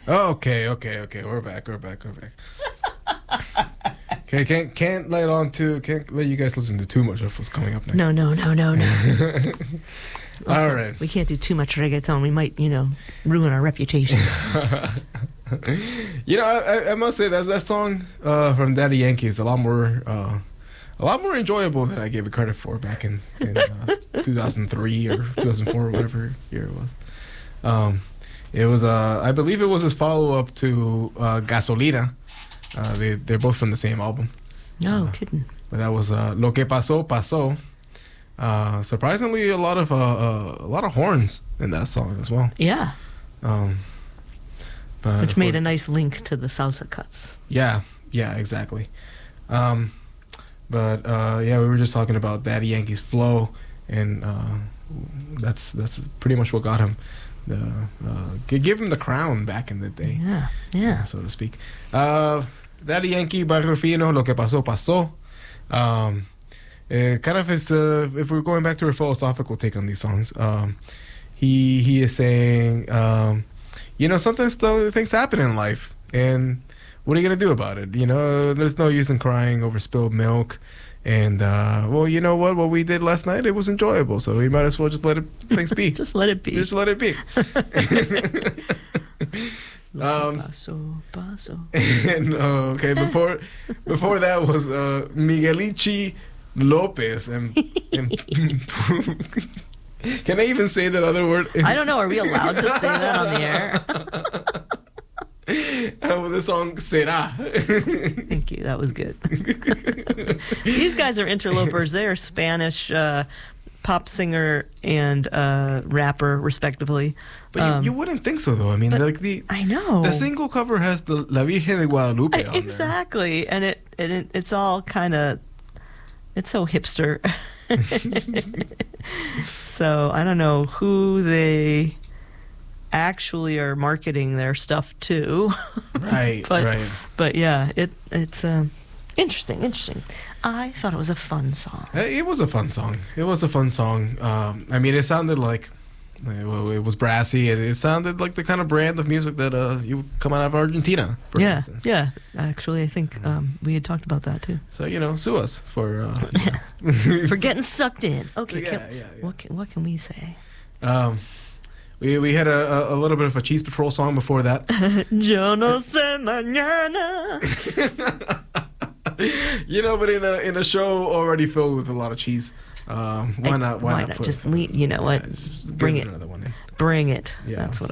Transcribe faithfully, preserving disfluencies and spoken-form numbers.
Okay, okay, okay. We're back. We're back. We're back. Okay, can't can't let on to can't let you guys listen to too much of what's coming up next. No, no, no, no, no. Also, All right. we can't do too much reggaeton. We might, you know, ruin our reputation. You know, I, I must say that that song uh, from Daddy Yankee is a lot more uh, a lot more enjoyable than I gave it credit for back in, in uh, two thousand three or two thousand four or whatever year it was. Um, it was uh, I believe it was his follow up to uh, Gasolina. Uh, they they're both from the same album. No Uh, kidding. But that was uh, Lo que pasó pasó. Uh, surprisingly, a lot of uh, uh, a lot of horns in that song as well. Yeah, Um, but which made a nice link to the salsa cuts. yeah, yeah, exactly. Um, but uh, yeah, we were just talking about Daddy Yankee's flow, and uh, that's that's pretty much what got him the uh, g- give him the crown back in the day, Yeah, yeah. so to speak. Uh, Daddy Yankee, Barrio Fino, Lo que pasó pasó. Um, Uh, kind of is the if we're going back to a philosophical take on these songs, um, he he is saying, um, you know, sometimes th- things happen in life, and what are you gonna do about it? You know, there's no use in crying over spilled milk, and uh, well, you know what? What we did last night, it was enjoyable, so we might as well just let it things be. Just let it be. Just let it be. Um, paso, paso. And, uh, okay, before before that was uh, Miguelichi Lopez, and, and can I even say that other word? I don't know. Are we allowed to say that on the air? Uh, with the song Será. Thank you. That was good. These guys are interlopers. They are Spanish uh, pop singer and uh, rapper, respectively. But Um, you, you wouldn't think so, though. I mean, but like the I know. the single cover has the La Virgen de Guadalupe on there. Exactly, and it and it, it's all kind of it's so hipster. So I don't know who they actually are marketing their stuff to. Right, but, right. But yeah, it it's um, interesting, interesting. I thought it was a fun song. Uh, It was a fun song. It was a fun song. Um, I mean, it sounded like uh, well, it was brassy. It, it sounded like the kind of brand of music that uh, you would come out of Argentina, for Yeah, instance. yeah. Actually, I think um, we had talked about that too. So you know, sue us for. Uh, you know. For getting sucked in. Okay, Yeah, can, yeah, yeah. what can what can we say? Um, we we had a, a, a little bit of a Cheese Patrol song before that. Yo no sé mañana. You know, but in a in a show already filled with a lot of cheese, um, why not? Why, Why not? not put- just lead? You know what? Yeah, just Bring give it. another one in. Bring it. Yeah. That's what